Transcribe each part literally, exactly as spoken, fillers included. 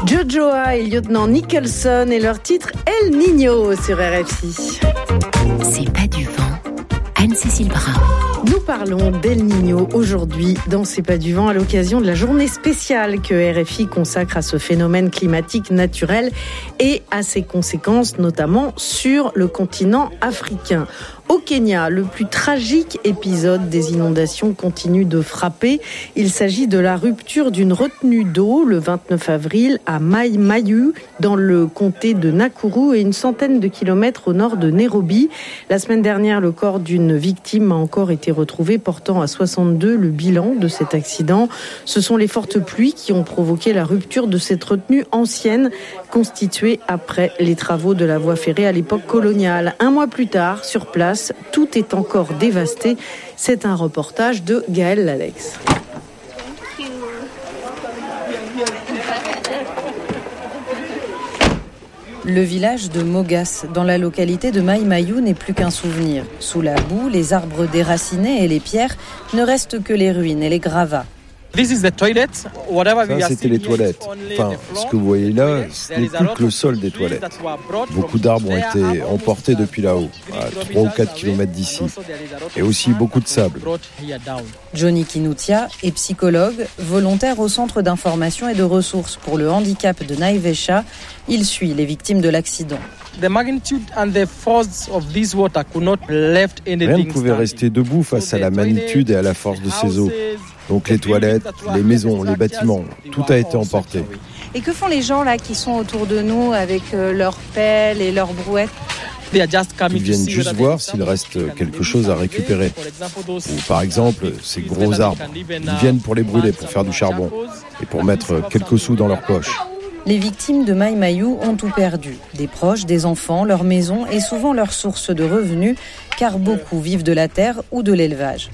Jojoa et lieutenant Nicholson et leur titre El Niño sur R F I. C'est pas du vent. Anne-Cécile Brun. Nous parlons d'El Niño aujourd'hui dans C'est pas du vent à l'occasion de la journée spéciale que R F I consacre à ce phénomène climatique naturel et à ses conséquences notamment sur le continent africain. Au Kenya, le plus tragique épisode des inondations continue de frapper. Il s'agit de la rupture d'une retenue d'eau le vingt-neuf avril à Mai Mahiu, dans le comté de Nakuru et une centaine de kilomètres au nord de Nairobi. La semaine dernière, le corps d'une victime a encore été retrouvé, portant à soixante-deux le bilan de cet accident. Ce sont les fortes pluies qui ont provoqué la rupture de cette retenue ancienne, constituée après les travaux de la voie ferrée à l'époque coloniale. Un mois plus tard, sur place, tout est encore dévasté. C'est un reportage de Gaël Lalex. Le village de Mogas, dans la localité de Mai Mahiu, n'est plus qu'un souvenir. Sous la boue, les arbres déracinés et les pierres, ne restent que les ruines et les gravats. Ça, c'était les toilettes. Enfin, ce que vous voyez là, ce n'est plus que le sol des toilettes. Beaucoup d'arbres ont été emportés depuis là-haut, à trois ou quatre kilomètres d'ici. Et aussi beaucoup de sable. Johnny Kinutia est psychologue, volontaire au Centre d'information et de ressources pour le handicap de Naivasha. Il suit les victimes de l'accident. Rien ne pouvait rester debout face à la magnitude et à la force de ces eaux. Donc les toilettes, les maisons, les bâtiments, tout a été emporté. Et que font les gens là qui sont autour de nous avec euh, leurs pelles et leurs brouettes ? Ils viennent juste voir s'il reste quelque chose à récupérer. Ou par exemple, ces gros arbres. Ils viennent pour les brûler, pour faire du charbon et pour mettre quelques sous dans leur poche. Les victimes de Mai Mahiu ont tout perdu. Des proches, des enfants, leur maison et souvent leur source de revenus, car beaucoup vivent de la terre ou de l'élevage.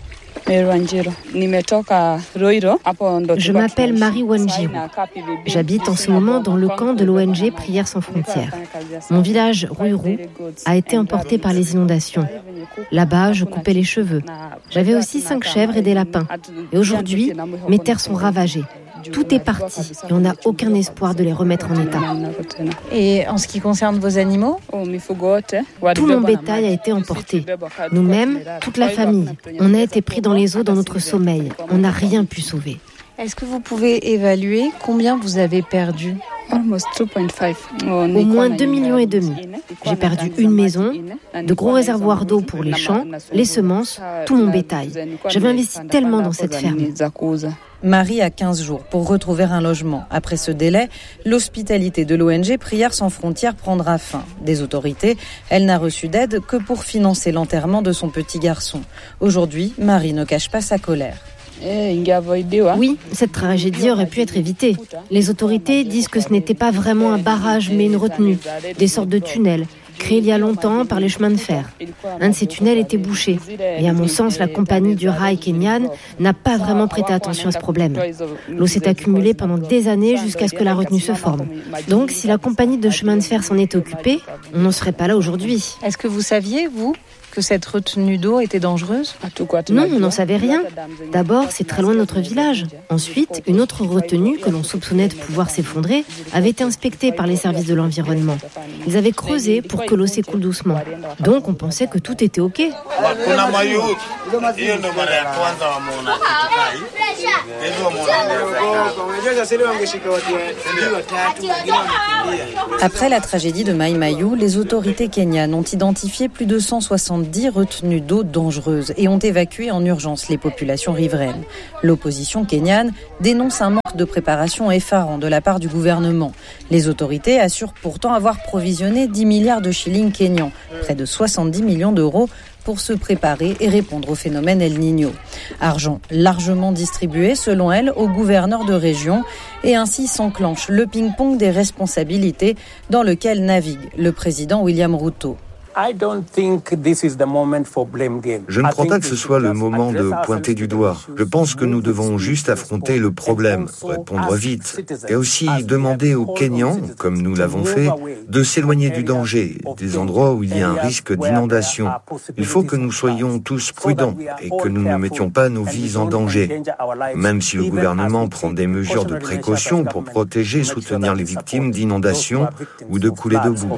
Je m'appelle Marie Wanjiru. J'habite en ce moment dans le camp de l'O N G Prières sans frontières. Mon village, Ruiru, a été emporté par les inondations. Là-bas, je coupais les cheveux. J'avais aussi cinq chèvres et des lapins. Et aujourd'hui, mes terres sont ravagées. Tout est parti et on n'a aucun espoir de les remettre en état. Et en ce qui concerne vos animaux ? Tout mon bétail a été emporté. Nous-mêmes, toute la famille. On a été pris dans les eaux dans notre sommeil. On n'a rien pu sauver. Est-ce que vous pouvez évaluer combien vous avez perdu ? Au moins deux millions et demi. J'ai perdu une maison, de gros réservoirs d'eau pour les champs, les semences, tout mon bétail. J'avais investi tellement dans cette ferme. Marie a quinze jours pour retrouver un logement. Après ce délai, l'hospitalité de l'O N G Prières sans frontières prendra fin. Des autorités, elle n'a reçu d'aide que pour financer l'enterrement de son petit garçon. Aujourd'hui, Marie ne cache pas sa colère. Oui, cette tragédie aurait pu être évitée. Les autorités disent que ce n'était pas vraiment un barrage, mais une retenue, des sortes de tunnels, créés il y a longtemps par les chemins de fer. Un de ces tunnels était bouché. Et à mon sens, la compagnie du rail kenyane n'a pas vraiment prêté attention à ce problème. L'eau s'est accumulée pendant des années jusqu'à ce que la retenue se forme. Donc, si la compagnie de chemin de fer s'en était occupée, on n'en serait pas là aujourd'hui. Est-ce que vous saviez, vous, que cette retenue d'eau était dangereuse ? Non, on n'en savait rien. D'abord, c'est très loin de notre village. Ensuite, une autre retenue que l'on soupçonnait de pouvoir s'effondrer avait été inspectée par les services de l'environnement. Ils avaient creusé pour que l'eau s'écoule doucement. Donc, on pensait que tout était OK. Après la tragédie de Mai Mahiu, les autorités kenyanes ont identifié plus de cent soixante-dix retenues d'eau dangereuses et ont évacué en urgence les populations riveraines. L'opposition kenyane dénonce un manque de préparation effarant de la part du gouvernement. Les autorités assurent pourtant avoir provisionné dix milliards de shillings kenyans, près de soixante-dix millions d'euros, pour se préparer et répondre au phénomène El Niño. Argent largement distribué, selon elle, aux gouverneurs de région, et ainsi s'enclenche le ping-pong des responsabilités dans lequel navigue le président William Ruto. Je ne crois pas que ce soit le moment de pointer du doigt. Je pense que nous devons juste affronter le problème, répondre vite, et aussi demander aux Kenyans, comme nous l'avons fait, de s'éloigner du danger, des endroits où il y a un risque d'inondation. Il faut que nous soyons tous prudents et que nous ne mettions pas nos vies en danger, même si le gouvernement prend des mesures de précaution pour protéger et soutenir les victimes d'inondations ou de coulées de boue.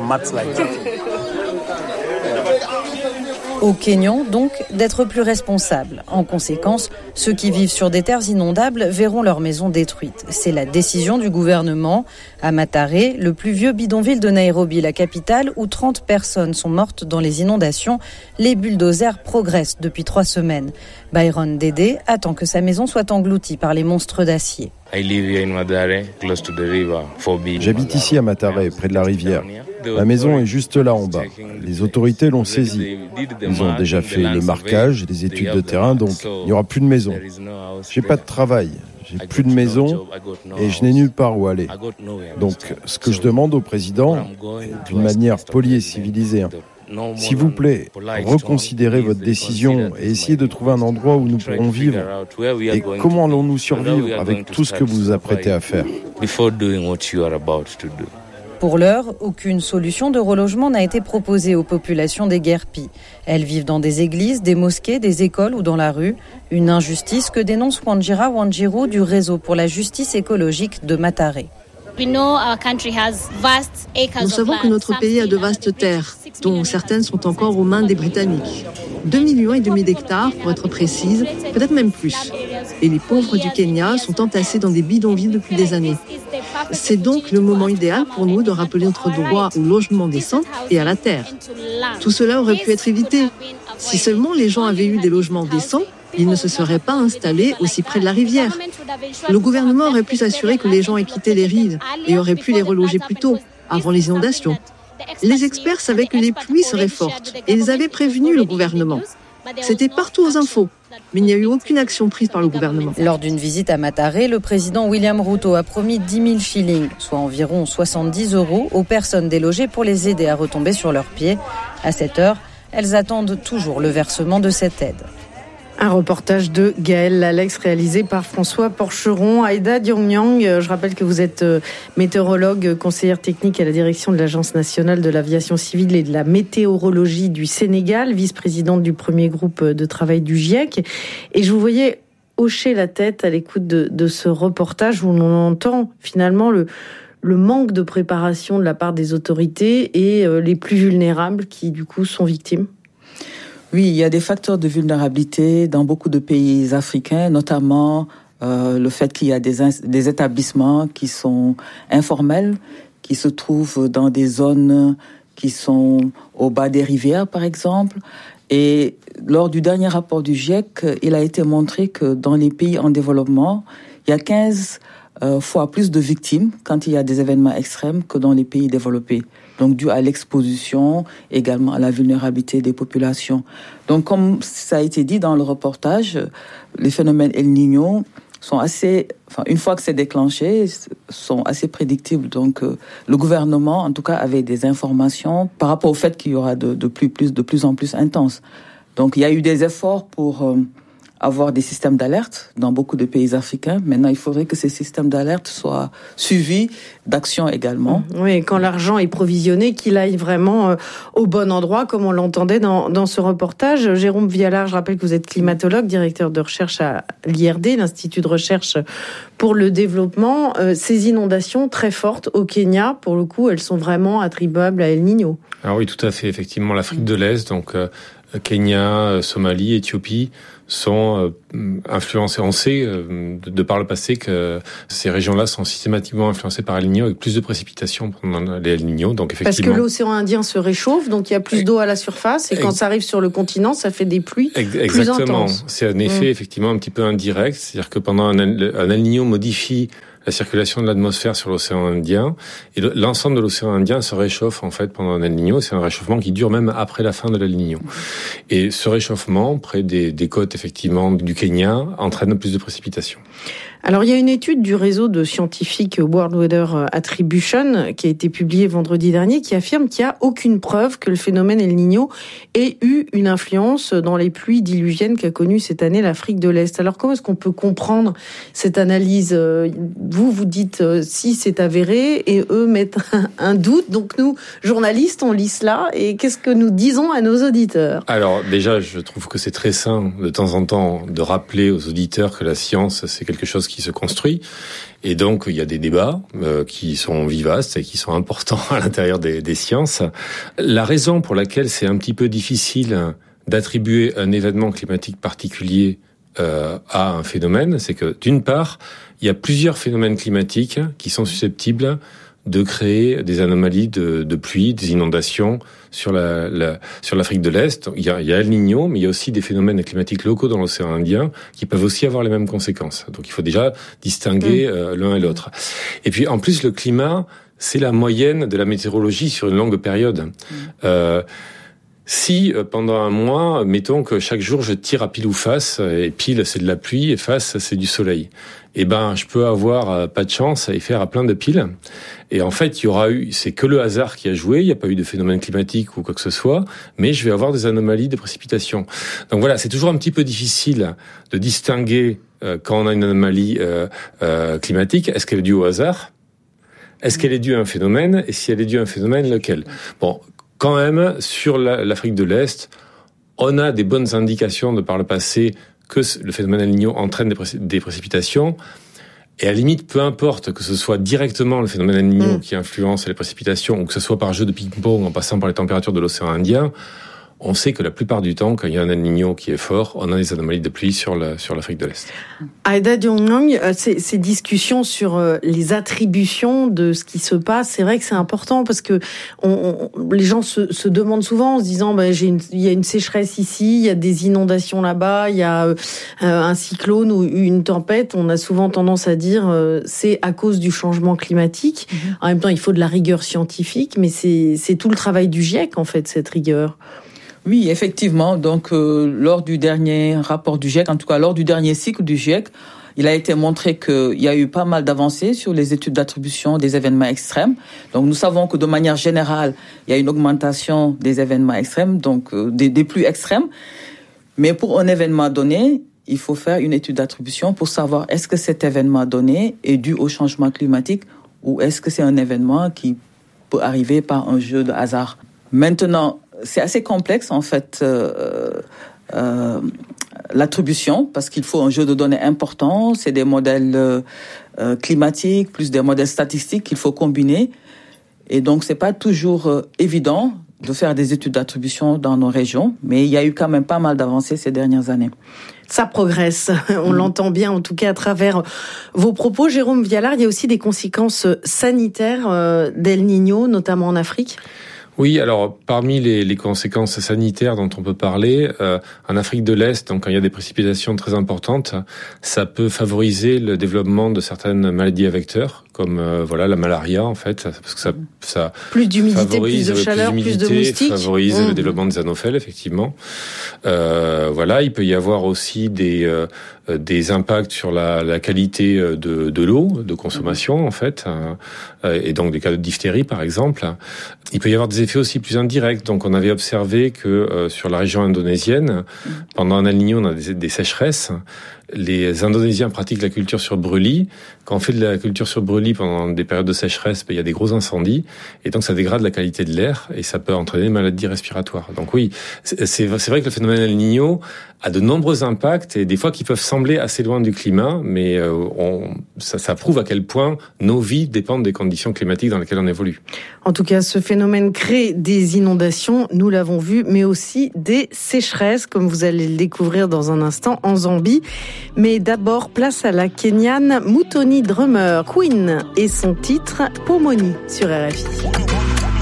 Aux Kenyans, donc, d'être plus responsables. En conséquence, ceux qui vivent sur des terres inondables verront leurs maisons détruites. C'est la décision du gouvernement. À Mathare, le plus vieux bidonville de Nairobi, la capitale, où trente personnes sont mortes dans les inondations, les bulldozers progressent depuis trois semaines. Byron Dede attend que sa maison soit engloutie par les monstres d'acier. J'habite ici à Mathare, près de la rivière. Ma maison est juste là en bas. Les autorités l'ont saisie. Ils ont déjà fait le marquage et les études de terrain, donc il n'y aura plus de maison. J'ai pas de travail, j'ai plus de maison et je n'ai nulle part où aller. Donc ce que je demande au président, d'une manière polie et civilisée, s'il vous plaît, reconsidérez votre décision et essayez de trouver un endroit où nous pourrons vivre. Et comment allons-nous survivre avec tout ce que vous vous apprêtez à faire ? Pour l'heure, aucune solution de relogement n'a été proposée aux populations des Guerpis. Elles vivent dans des églises, des mosquées, des écoles ou dans la rue. Une injustice que dénonce Wanjira Wanjiru du réseau pour la justice écologique de Mathare. Nous savons que notre pays a de vastes terres, dont certaines sont encore aux mains des Britanniques. Deux millions et demi d'hectares, pour être précise, peut-être même plus. Et les pauvres du Kenya sont entassés dans des bidonvilles depuis des années. C'est donc le moment idéal pour nous de rappeler notre droit au logement décent et à la terre. Tout cela aurait pu être évité. Si seulement les gens avaient eu des logements décents, ils ne se seraient pas installés aussi près de la rivière. Le gouvernement aurait pu s'assurer que les gens aient quitté les rives et aurait pu les reloger plus tôt, avant les inondations. Les experts savaient que les pluies seraient fortes et ils avaient prévenu le gouvernement. C'était partout aux infos, mais il n'y a eu aucune action prise par le gouvernement. Lors d'une visite à Mathare, le président William Ruto a promis dix mille shillings, soit environ soixante-dix euros, aux personnes délogées pour les aider à retomber sur leurs pieds. À cette heure, elles attendent toujours le versement de cette aide. Un reportage de Gaël Lalex réalisé par François Porcheron. Aïda Diong-Nyang, je rappelle que vous êtes météorologue, conseillère technique à la direction de l'Agence nationale de l'aviation civile et de la météorologie du Sénégal, vice-présidente du premier groupe de travail du GIEC. Et je vous voyais hocher la tête à l'écoute de, de ce reportage où l'on entend finalement le, le manque de préparation de la part des autorités et les plus vulnérables qui du coup sont victimes. Oui, il y a des facteurs de vulnérabilité dans beaucoup de pays africains, notamment euh, le fait qu'il y a des, des établissements qui sont informels, qui se trouvent dans des zones qui sont au bas des rivières, par exemple. Et lors du dernier rapport du GIEC, il a été montré que dans les pays en développement, il y a quinze euh, fois plus de victimes quand il y a des événements extrêmes que dans les pays développés. Donc dû à l'exposition, également à la vulnérabilité des populations. Donc comme ça a été dit dans le reportage, les phénomènes El Niño sont assez, enfin une fois que c'est déclenché, sont assez prédictibles. Donc euh, le gouvernement, en tout cas, avait des informations par rapport au fait qu'il y aura de, de plus, plus, de plus en plus intense. Donc il y a eu des efforts pour euh, avoir des systèmes d'alerte dans beaucoup de pays africains. Maintenant, il faudrait que ces systèmes d'alerte soient suivis d'actions également. Oui, quand l'argent est provisionné, qu'il aille vraiment euh, au bon endroit, comme on l'entendait dans, dans ce reportage. Jérôme Vialard, je rappelle que vous êtes climatologue, directeur de recherche à l'I R D, l'Institut de recherche pour le développement. Euh, ces inondations très fortes au Kenya, pour le coup, elles sont vraiment attribuables à El Niño. Ah oui, tout à fait. Effectivement, l'Afrique de l'Est, donc euh, Kenya, Somalie, Éthiopie, sont euh, influencés. On sait, euh, de, de par le passé, que ces régions-là sont systématiquement influencées par El Niño avec plus de précipitations pendant les El Niño. Donc effectivement, parce que l'océan Indien se réchauffe, donc il y a plus d'eau à la surface, et quand ça arrive sur le continent, ça fait des pluies Exactement. plus intenses. C'est un effet mmh. effectivement un petit peu indirect, c'est-à-dire que pendant un, un El Niño modifie la circulation de l'atmosphère sur l'océan Indien, et l'ensemble de l'océan Indien se réchauffe en fait pendant un El Niño. C'est un réchauffement qui dure même après la fin de l'El Niño. Et ce réchauffement près des, des côtes effectivement du Kenya entraîne plus de précipitations. Alors, il y a une étude du réseau de scientifiques World Weather Attribution qui a été publiée vendredi dernier qui affirme qu'il n'y a aucune preuve que le phénomène El Niño ait eu une influence dans les pluies diluviennes qu'a connues cette année l'Afrique de l'Est. Alors, comment est-ce qu'on peut comprendre cette analyse ? Vous, vous dites si c'est avéré et eux mettent un doute. Donc, nous, journalistes, on lit cela et qu'est-ce que nous disons à nos auditeurs ? Alors, déjà, je trouve que c'est très sain de temps en temps de rappeler aux auditeurs que la science, c'est quelque chose qui se construit. Et donc, il y a des débats euh, qui sont vivaces et qui sont importants à l'intérieur des, des sciences. La raison pour laquelle c'est un petit peu difficile d'attribuer un événement climatique particulier euh, à un phénomène, c'est que, d'une part, il y a plusieurs phénomènes climatiques qui sont susceptibles de créer des anomalies de, de pluie, des inondations sur la, la sur l'Afrique de l'Est. Il y a, il y a El Niño, mais il y a aussi des phénomènes climatiques locaux dans l'océan Indien qui peuvent aussi avoir les mêmes conséquences. Donc il faut déjà distinguer mmh. euh, l'un et l'autre. Et puis en plus, le climat, c'est la moyenne de la météorologie sur une longue période. Mmh. Euh, Si euh, pendant un mois, mettons que chaque jour je tire à pile ou face, et pile c'est de la pluie et face c'est du soleil, eh ben je peux avoir euh, pas de chance et faire à plein de piles. Et en fait, il y aura eu, c'est que le hasard qui a joué, il n'y a pas eu de phénomène climatique ou quoi que ce soit, mais je vais avoir des anomalies de précipitation. Donc voilà, c'est toujours un petit peu difficile de distinguer euh, quand on a une anomalie euh, euh, climatique, est-ce qu'elle est due au hasard ? Est-ce qu'elle est due à un phénomène ? Et si elle est due à un phénomène, lequel ? Bon. Quand même, sur la, l'Afrique de l'Est, on a des bonnes indications de par le passé que le phénomène El Niño entraîne des, pré- des précipitations. Et à la limite, peu importe que ce soit directement le phénomène El Niño mmh. qui influence les précipitations ou que ce soit par jeu de ping-pong en passant par les températures de l'océan Indien, on sait que la plupart du temps, quand il y a un El Niño qui est fort, on a des anomalies de pluie sur, la, sur l'Afrique de l'Est. Aïda Diong, ces, ces discussions sur les attributions de ce qui se passe, c'est vrai que c'est important parce que on, on, les gens se, se demandent souvent en se disant bah, j'ai une, il y a une sécheresse ici, il y a des inondations là-bas, il y a euh, un cyclone ou une tempête. On a souvent tendance à dire euh, c'est à cause du changement climatique. Mmh. En même temps, il faut de la rigueur scientifique, mais c'est, c'est tout le travail du GIEC en fait, cette rigueur. Oui, effectivement. Donc, euh, lors du dernier rapport du GIEC, en tout cas lors du dernier cycle du GIEC, il a été montré qu'il y a eu pas mal d'avancées sur les études d'attribution des événements extrêmes. Donc, nous savons que de manière générale, il y a une augmentation des événements extrêmes, donc euh, des, des pluies extrêmes. Mais pour un événement donné, il faut faire une étude d'attribution pour savoir est-ce que cet événement donné est dû au changement climatique ou est-ce que c'est un événement qui peut arriver par un jeu de hasard. Maintenant, c'est assez complexe, en fait, euh, euh, l'attribution, parce qu'il faut un jeu de données important. C'est des modèles euh, climatiques, plus des modèles statistiques qu'il faut combiner. Et donc, c'est pas toujours euh, évident de faire des études d'attribution dans nos régions, mais il y a eu quand même pas mal d'avancées ces dernières années. Ça progresse, on mmh. l'entend bien en tout cas à travers vos propos. Jérôme Vialard, il y a aussi des conséquences sanitaires euh, d'El Niño, notamment en Afrique ? Oui, alors parmi les, les conséquences sanitaires dont on peut parler, euh, en Afrique de l'Est, donc quand il y a des précipitations très importantes, ça peut favoriser le développement de certaines maladies à vecteurs, comme euh, voilà la malaria en fait, parce que ça, ça plus d'humidité, plus de chaleur, plus, plus de moustiques, favorise mmh. le développement des anophèles effectivement. Euh, voilà, il peut y avoir aussi des euh, des impacts sur la, la qualité de, de l'eau de consommation en fait, euh, et donc des cas de diphtérie par exemple. Il peut y avoir des effets aussi plus indirects. Donc on avait observé que euh, sur la région indonésienne, pendant un El Niño, on a des, des sécheresses. Les Indonésiens pratiquent la culture sur brûlis. Quand on fait de la culture sur brûlis pendant des périodes de sécheresse, ben, il y a des gros incendies. Et donc, ça dégrade la qualité de l'air et ça peut entraîner des maladies respiratoires. Donc oui, c'est, c'est vrai que le phénomène El Niño a de nombreux impacts et des fois qui peuvent sembler assez loin du climat, mais euh, on, ça, ça prouve à quel point nos vies dépendent des conditions climatiques dans lesquelles on évolue. En tout cas, ce phénomène crée des inondations, nous l'avons vu, mais aussi des sécheresses, comme vous allez le découvrir dans un instant en Zambie. Mais d'abord, place à la Kenyane Muthoni Drummer, Queen, et son titre Pomoni sur R F I.